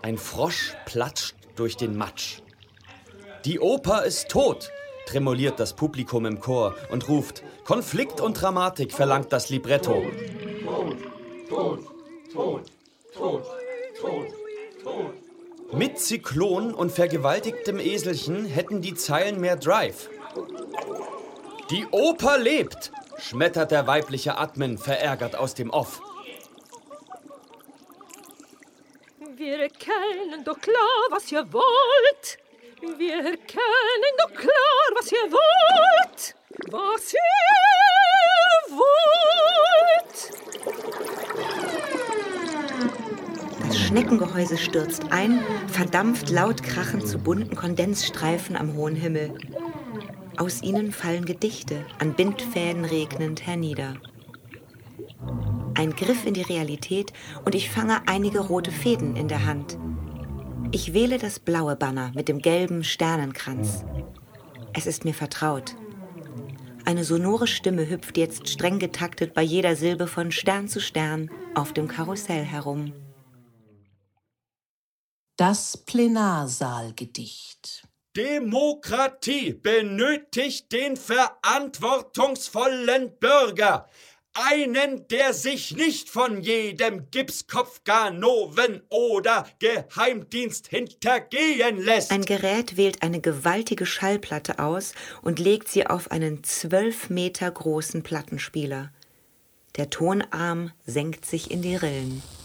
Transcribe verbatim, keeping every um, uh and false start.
Ein Frosch platscht durch den Matsch. Die Oper ist tot, tremoliert das Publikum im Chor und ruft: Konflikt und Dramatik verlangt das Libretto. Tot, tot, tot, tot, tot, tot. Mit Zyklon und vergewaltigtem Eselchen hätten die Zeilen mehr Drive. Die Oper lebt, schmettert der weibliche Admin verärgert aus dem Off. Wir erkennen doch klar, was ihr wollt. Wir erkennen doch klar, was ihr wollt. Was ihr wollt. Das Schneckengehäuse stürzt ein, verdampft laut krachend zu bunten Kondensstreifen am hohen Himmel. Aus ihnen fallen Gedichte, an Bindfäden regnend hernieder. Ein Griff in die Realität und ich fange einige rote Fäden in der Hand. Ich wähle das blaue Banner mit dem gelben Sternenkranz. Es ist mir vertraut. Eine sonore Stimme hüpft jetzt streng getaktet bei jeder Silbe von Stern zu Stern auf dem Karussell herum. Das Plenarsaalgedicht. Demokratie benötigt den verantwortungsvollen Bürger. Einen, der sich nicht von jedem Gipskopf, Ganoven oder Geheimdienst hintergehen lässt. Ein Gerät wählt eine gewaltige Schallplatte aus und legt sie auf einen zwölf Meter großen Plattenspieler. Der Tonarm senkt sich in die Rillen.